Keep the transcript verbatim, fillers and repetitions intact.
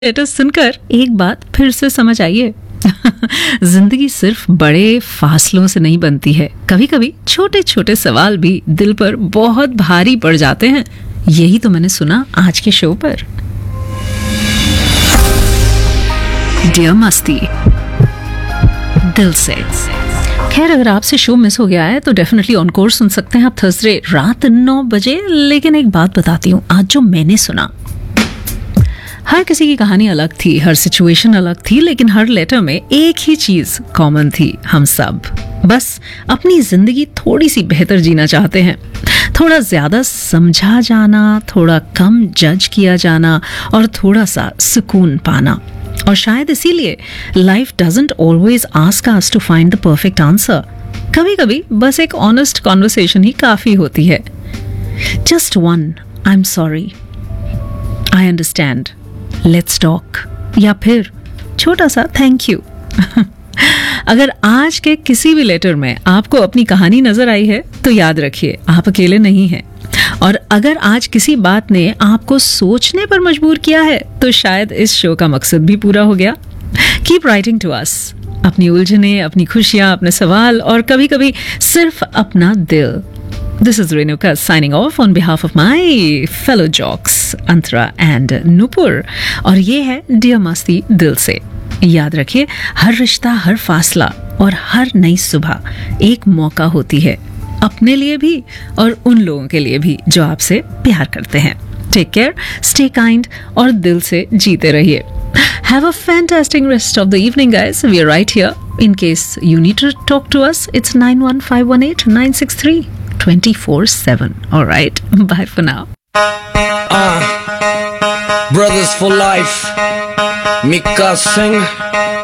Letter सुनकर एक बात फिर से समझ आइए। जिंदगी सिर्फ बड़े फासलों से नहीं बनती है, कभी कभी छोटे छोटे सवाल भी दिल पर बहुत भारी पड़ जाते हैं। यही तो मैंने सुना आज के शो पर। डियर मस्ती दिल से। खैर, अगर आपसे शो मिस हो गया है तो डेफिनेटली ऑन कोर्स सुन सकते हैं आप थर्सडे रात नौ बजे। लेकिन एक बात बताती हूँ, आज जो मैंने सुना, हर किसी की कहानी अलग थी, हर सिचुएशन अलग थी, लेकिन हर लेटर में एक ही चीज कॉमन थी। हम सब बस अपनी जिंदगी थोड़ी सी बेहतर जीना चाहते हैं, थोड़ा ज्यादा समझा जाना, थोड़ा कम जज किया जाना और थोड़ा सा सुकून पाना। और शायद इसीलिए life doesn't always ask us to find the perfect answer. कभी कभी बस एक ऑनेस्ट कॉन्वर्सेशन ही काफी होती है। Just one I am sorry, I understand, let's talk, या फिर छोटा सा थैंक यू। अगर आज के किसी भी लेटर में आपको अपनी कहानी नजर आई है तो याद रखिए, आप अकेले नहीं हैं। और अगर आज किसी बात ने आपको सोचने पर मजबूर किया है तो शायद इस शो का मकसद भी पूरा हो गया। कीप राइटिंग टू अस, अपनी उलझने, अपनी खुशियां, अपने सवाल और कभी कभी सिर्फ अपना दिल। This is Renuka signing off on behalf of my fellow jocks Antara and Nupur, और ये है डियर मस्ती दिल से। याद रखिए, हर रिश्ता, हर फासला और हर नई सुबह एक मौका होती है, अपने लिए भी और उन लोगों के लिए भी जो आपसे प्यार करते हैं। टेक केयर, स्टे काइंड और दिल से जीते रहिए। Have a fantastic rest of the evening, guys. We are right here. In case you need to talk to us, it's nine one five one eight nine six three two four seven. All right. Bye for now. Uh, brothers for life. Mika Singh.